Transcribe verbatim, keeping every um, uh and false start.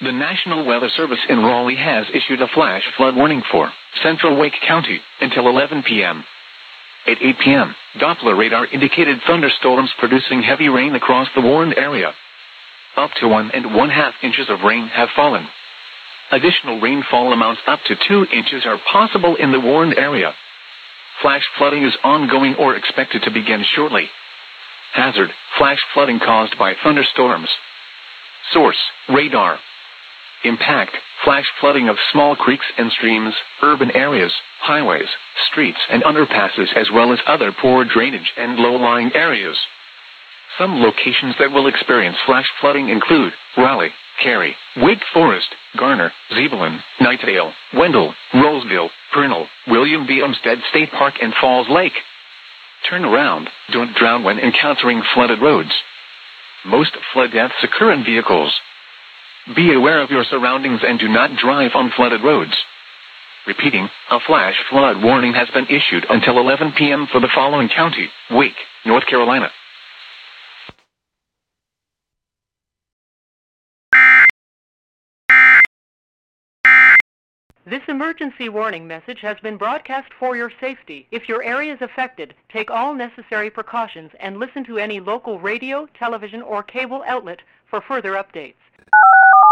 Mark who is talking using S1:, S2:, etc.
S1: The National Weather Service in Raleigh has issued a flash flood warning for central Wake County until eleven p m At eight p m, Doppler radar indicated thunderstorms producing heavy rain across the warned area. Up to one and one-half inches of rain have fallen. Additional rainfall amounts up to two inches are possible in the warned area. Flash flooding is ongoing or expected to begin shortly. Hazard: flash flooding caused by thunderstorms. Source: radar. Impact: flash flooding of small creeks and streams, urban areas, highways, streets and underpasses, as well as other poor drainage and low-lying areas. Some locations that will experience flash flooding include Raleigh, Cary, Wake Forest, Garner, Zebulon, Knightdale, Wendell, Roseville, Purnell, William B. Olmsted State Park, and Falls Lake. Turn around. Don't drown when encountering flooded roads. Most flood deaths occur in vehicles. Be aware of your surroundings and do not drive on flooded roads. Repeating, a flash flood warning has been issued until eleven p m for the following county: Wake, North Carolina.
S2: This emergency warning message has been broadcast for your safety. If your area is affected, take all necessary precautions and listen to any local radio, television, or cable outlet for further updates.